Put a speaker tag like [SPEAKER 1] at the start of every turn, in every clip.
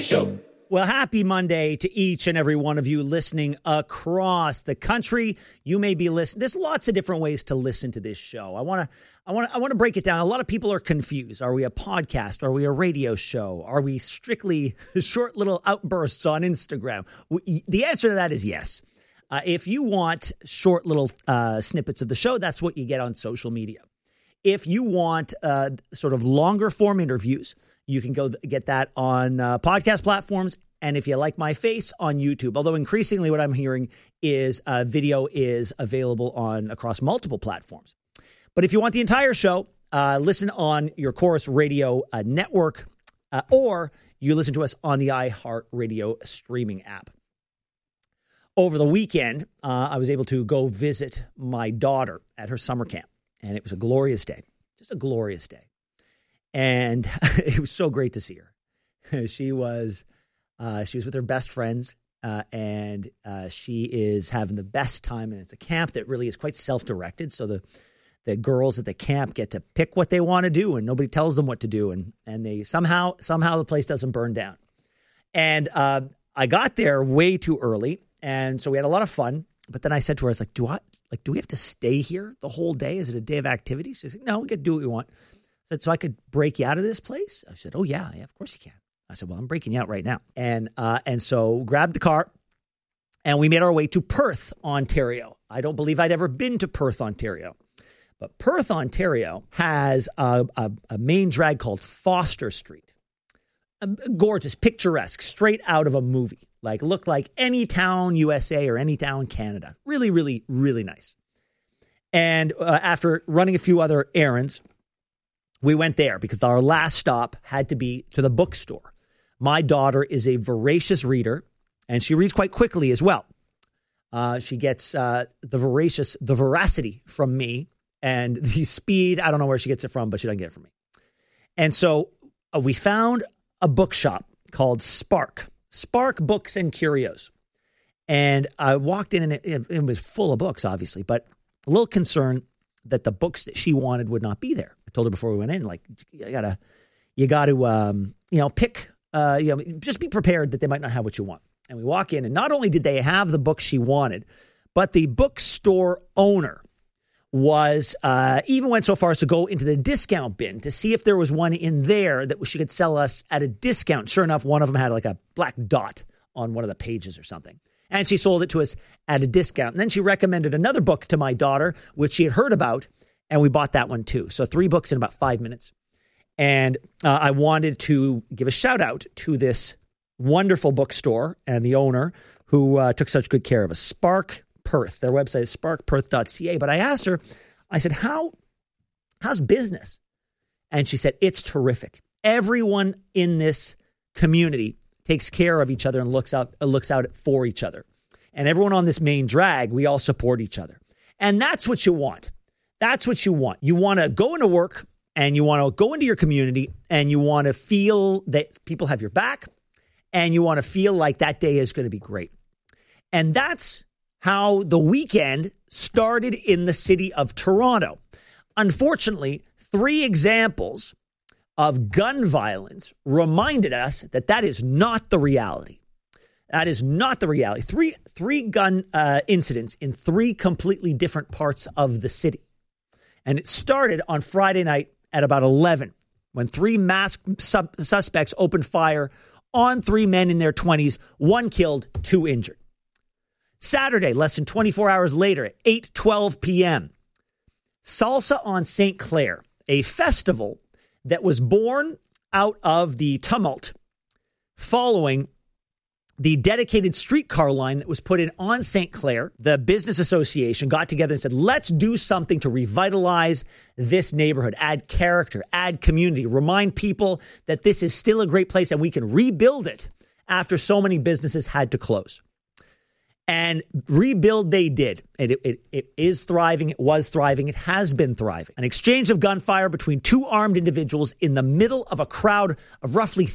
[SPEAKER 1] Show.
[SPEAKER 2] Well, happy Monday to each and every one of you listening across the country. You may be listening. There's lots of different ways to listen to this show. I want to break it down. A lot of people are confused. Are we a podcast? Are we a radio show? Are we strictly short little outbursts on Instagram? The answer to that is yes. If you want short little snippets of the show, that's what you get on social media. If you want sort of longer form interviews, you can go get that on podcast platforms. And if you like my face, on YouTube. Although increasingly what I'm hearing is video is available across multiple platforms. But if you want the entire show, listen on your Chorus Radio network, or you listen to us on the iHeartRadio streaming app. Over the weekend, I was able to go visit my daughter at her summer camp. And it was a glorious day, just a glorious day. And it was so great to see her. She was with her best friends, and she is having the best time. And it's a camp that really is quite self-directed. So the girls at the camp get to pick what they want to do, and nobody tells them what to do. And they somehow the place doesn't burn down. And I got there way too early, and so we had a lot of fun. But then I said to her, I was like, do we have to stay here the whole day? Is it a day of activities? She said, no, we can do what we want. I said, so I could break you out of this place? I said, oh, yeah, of course you can. I said, well, I'm breaking you out right now. And so grabbed the car, and we made our way to Perth, Ontario. I don't believe I'd ever been to Perth, Ontario. But Perth, Ontario has a main drag called Foster Street. Gorgeous, picturesque, straight out of a movie. Looked like any town USA or any town Canada. Really, really, really nice. And after running a few other errands, we went there because our last stop had to be to the bookstore. My daughter is a voracious reader, and she reads quite quickly as well. She gets the veracity from me, and the speed, I don't know where she gets it from, but she doesn't get it from me. And so we found a bookshop called Spark Books and Curios. And I walked in, and it was full of books, obviously, but a little concerned that the books that she wanted would not be there. I told her before we went in, you got to pick, just be prepared that they might not have what you want. And we walk in, and not only did they have the books she wanted, but the bookstore owner was even went so far as to go into the discount bin to see if there was one in there that she could sell us at a discount. Sure enough, one of them had a black dot on one of the pages or something. And she sold it to us at a discount. And then she recommended another book to my daughter, which she had heard about, and we bought that one too. So 3 books in about 5 minutes. And I wanted to give a shout out to this wonderful bookstore and the owner who took such good care of us. Spark Perth. Their website is sparkperth.ca. But I asked her, I said, how's business? And she said, it's terrific. Everyone in this community takes care of each other and looks out for each other. And everyone on this main drag, we all support each other. And that's what you want. That's what you want. You want to go into work, and you want to go into your community, and you want to feel that people have your back, and you want to feel like that day is going to be great. And that's how the weekend started in the city of Toronto. Unfortunately, 3 examples of gun violence reminded us that is not the reality. That is not the reality. Three gun incidents in 3 completely different parts of the city. And it started on Friday night at about 11 when 3 masked suspects opened fire on 3 men in their 20s, 1 killed, 2 injured. Saturday, less than 24 hours later at 8:12 p.m., Salsa on St. Clair, a festival that was born out of the tumult following the dedicated streetcar line that was put in on St. Clair. The business association got together and said, let's do something to revitalize this neighborhood, add character, add community, remind people that this is still a great place and we can rebuild it after so many businesses had to close. And rebuild they did. It is thriving. It was thriving. It has been thriving. An exchange of gunfire between 2 armed individuals in the middle of a crowd of roughly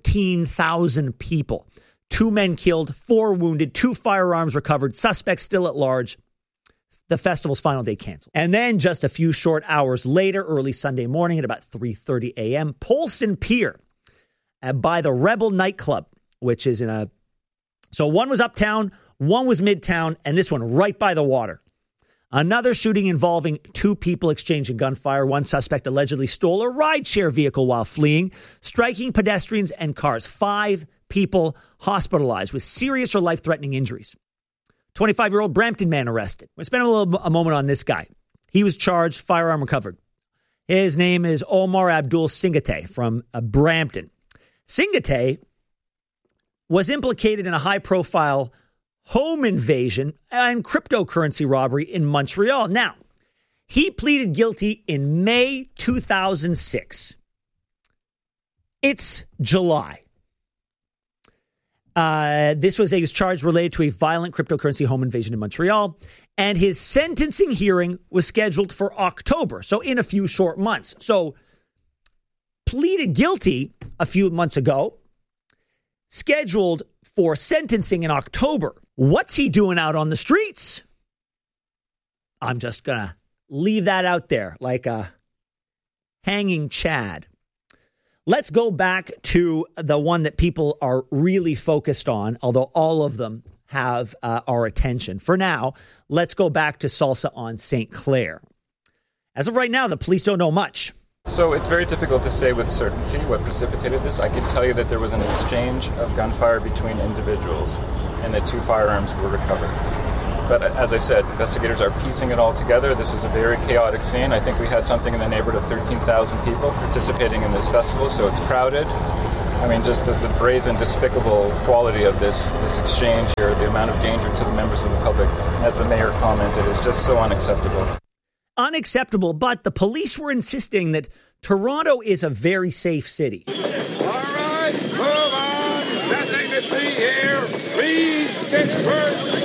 [SPEAKER 2] 13,000 people. 2 men killed, 4 wounded, 2 firearms recovered, suspects still at large. The festival's final day canceled. And then just a few short hours later, early Sunday morning at about 3:30 a.m., Polson Pier by the Rebel nightclub which is so one was uptown, one was midtown, and this one right by the water. Another shooting involving two people exchanging gunfire. One suspect allegedly stole a rideshare vehicle while fleeing, striking pedestrians and cars. 5 people hospitalized with serious or life-threatening injuries. 25-year-old Brampton man arrested. We'll spend a moment on this guy. He was charged, firearm recovered. His name is Omar Abdul Singate from Brampton. Singate was implicated in a high-profile home invasion and cryptocurrency robbery in Montreal. Now, he pleaded guilty in May 2006. It's July. He was charged related to a violent cryptocurrency home invasion in Montreal, and his sentencing hearing was scheduled for October, so in a few short months. So, pleaded guilty a few months ago, scheduled for sentencing in October. What's he doing out on the streets? I'm just going to leave that out there like a hanging Chad. Let's go back to the one that people are really focused on, although all of them have our attention. For now, let's go back to Salsa on St. Clair. As of right now, the police don't know much.
[SPEAKER 1] So it's very difficult to say with certainty what precipitated this. I can tell you that there was an exchange of gunfire between individuals and that 2 firearms were recovered. But as I said, investigators are piecing it all together. This was a very chaotic scene. I think we had something in the neighborhood of 13,000 people participating in this festival, so it's crowded. I mean, just the brazen, despicable quality of this exchange here, the amount of danger to the members of the public, as the mayor commented, is just so unacceptable.
[SPEAKER 2] Unacceptable, but the police were insisting that Toronto is a very safe city.
[SPEAKER 3] All right, move on. Nothing to see here. Please disperse.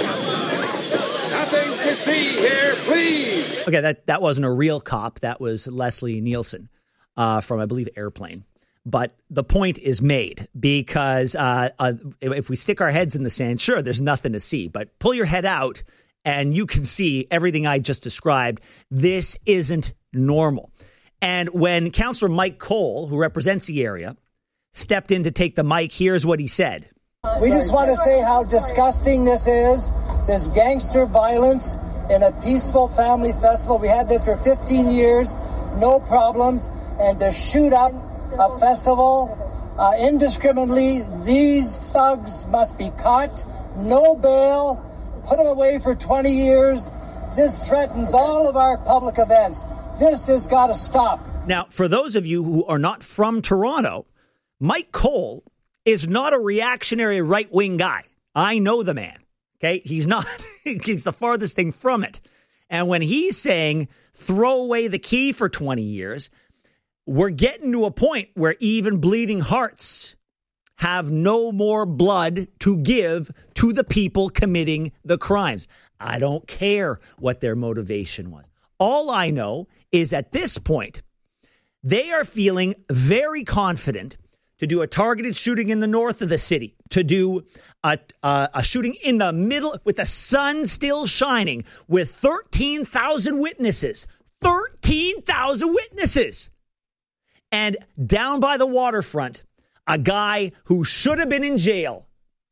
[SPEAKER 3] Nothing to see here, please.
[SPEAKER 2] Okay, that wasn't a real cop. That was Leslie Nielsen from, I believe, Airplane. But the point is made because if we stick our heads in the sand, sure, there's nothing to see. But pull your head out and you can see everything I just described. This isn't normal. And when Councillor Mike Cole, who represents the area, stepped in to take the mic, here's what he said.
[SPEAKER 4] We just want to say how disgusting this is, this gangster violence in a peaceful family festival. We had this for 15 years, no problems. And to shoot up a festival indiscriminately, these thugs must be caught, no bail, put them away for 20 years. This threatens all of our public events. This has got to stop.
[SPEAKER 2] Now, for those of you who are not from Toronto, Mike Cole is not a reactionary right-wing guy. I know the man. Okay, he's not. He's the farthest thing from it. And when he's saying throw away the key for 20 years, we're getting to a point where even bleeding hearts have no more blood to give to the people committing the crimes. I don't care what their motivation was. All I know is at this point, they are feeling very confident to do a targeted shooting in the north of the city, to do a shooting in the middle with the sun still shining with 13,000 witnesses. 13,000 witnesses. And down by the waterfront, a guy who should have been in jail,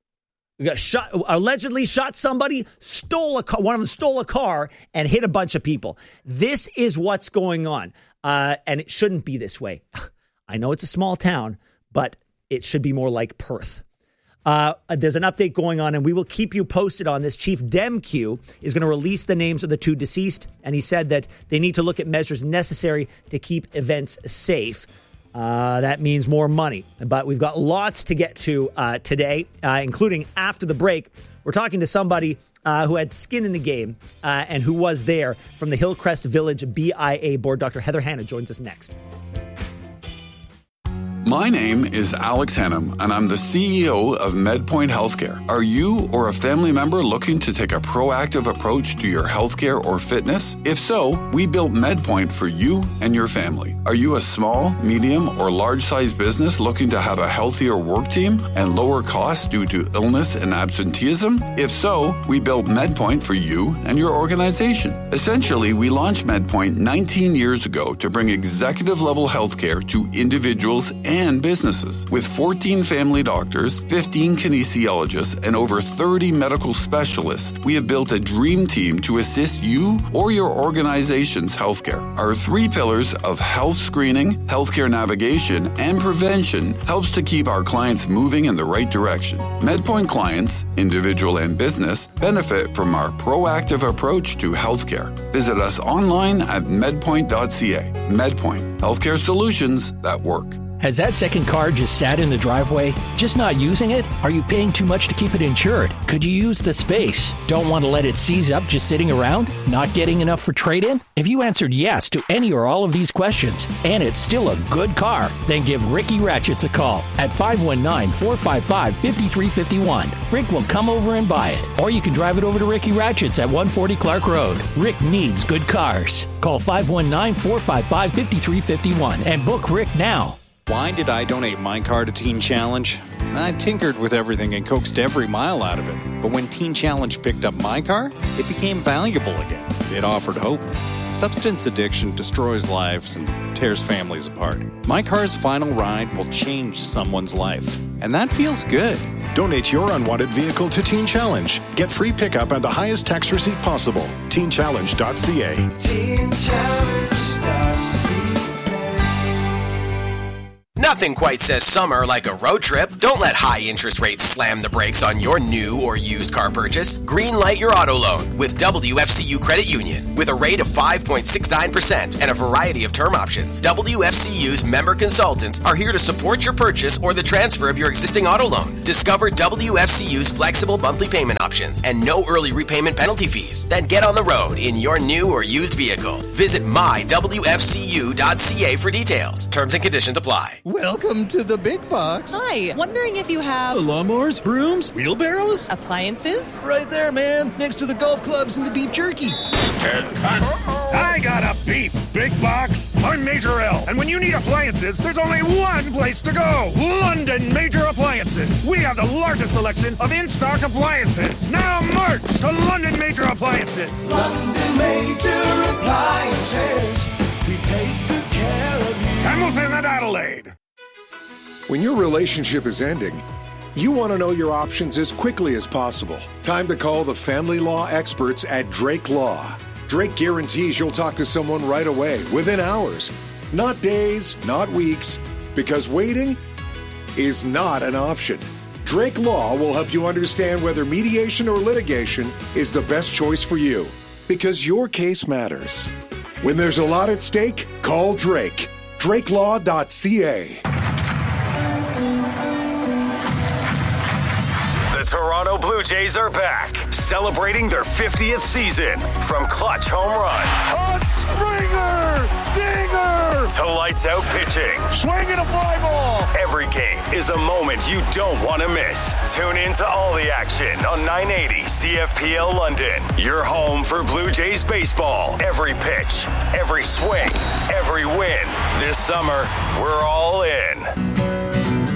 [SPEAKER 2] allegedly shot somebody, stole a car. One of them stole a car and hit a bunch of people. This is what's going on. And it shouldn't be this way. I know it's a small town, but it should be more like Perth. There's an update going on, and we will keep you posted on this. Chief Demkew is going to release the names of the 2 deceased, and he said that they need to look at measures necessary to keep events safe. That means more money. But we've got lots to get to today, including after the break. We're talking to somebody who had skin in the game and who was there from the Hillcrest Village BIA board. Dr. Heather Hanna joins us next.
[SPEAKER 5] My name is Alex Hannum, and I'm the CEO of MedPoint Healthcare. Are you or a family member looking to take a proactive approach to your healthcare or fitness? If so, we built MedPoint for you and your family. Are you a small, medium, or large-sized business looking to have a healthier work team and lower costs due to illness and absenteeism? If so, we built MedPoint for you and your organization. Essentially, we launched MedPoint 19 years ago to bring executive-level healthcare to individuals and and businesses. With 14 family doctors, 15 kinesiologists, and over 30 medical specialists, we have built a dream team to assist you or your organization's healthcare. Our 3 pillars of health screening, healthcare navigation, and prevention helps to keep our clients moving in the right direction. MedPoint clients, individual and business, benefit from our proactive approach to healthcare. Visit us online at medpoint.ca. MedPoint, healthcare solutions that work.
[SPEAKER 6] Has that second car just sat in the driveway? Just not using it? Are you paying too much to keep it insured? Could you use the space? Don't want to let it seize up just sitting around? Not getting enough for trade-in? If you answered yes to any or all of these questions, and it's still a good car, then give Ricky Ratchets a call at 519-455-5351. Rick will come over and buy it. Or you can drive it over to Ricky Ratchets at 140 Clark Road. Rick needs good cars. Call 519-455-5351 and book Rick now.
[SPEAKER 7] Why did I donate my car to Teen Challenge? I tinkered with everything and coaxed every mile out of it. But when Teen Challenge picked up my car, it became valuable again. It offered hope. Substance addiction destroys lives and tears families apart. My car's final ride will change someone's life. And that feels good.
[SPEAKER 8] Donate your unwanted vehicle to Teen Challenge. Get free pickup and the highest tax receipt possible. TeenChallenge.ca.
[SPEAKER 9] TeenChallenge.ca. Nothing quite says summer like a road trip. Don't let high interest rates slam the brakes on your new or used car purchase. Greenlight your auto loan with WFCU Credit Union. With a rate of 5.69% and a variety of term options, WFCU's member consultants are here to support your purchase or the transfer of your existing auto loan. Discover WFCU's flexible monthly payment options and no early repayment penalty fees. Then get on the road in your new or used vehicle. Visit mywfcu.ca for details. Terms and conditions apply.
[SPEAKER 10] Welcome to the big box.
[SPEAKER 11] Hi, wondering if you have
[SPEAKER 10] lawnmowers, brooms, wheelbarrows,
[SPEAKER 11] appliances?
[SPEAKER 10] Right there, man, next to the golf clubs and the beef jerky.
[SPEAKER 3] I got a beef big box. I'm Major L, and when you need appliances, there's only one place to go. London Major Appliances. We have the largest selection of in-stock appliances. Now march to London Major Appliances.
[SPEAKER 12] London Major Appliances. We take good care of you.
[SPEAKER 3] Hamilton and Adelaide.
[SPEAKER 13] When your relationship is ending, you want to know your options as quickly as possible. Time to call the family law experts at Drake Law. Drake guarantees you'll talk to someone right away, within hours. Not days, not weeks, because waiting is not an option. Drake Law will help you understand whether mediation or litigation is the best choice for you, because your case matters. When there's a lot at stake, call Drake. DrakeLaw.ca.
[SPEAKER 14] The Toronto Blue Jays are back, celebrating their 50th season. From clutch home runs,
[SPEAKER 3] a Springer dinger,
[SPEAKER 14] to lights out pitching,
[SPEAKER 3] swinging a fly ball.
[SPEAKER 14] Every game is a moment you don't want to miss. Tune in to all the action on 980 CFPL London. Your home for Blue Jays baseball. Every pitch, every swing, every win. This summer, we're all in.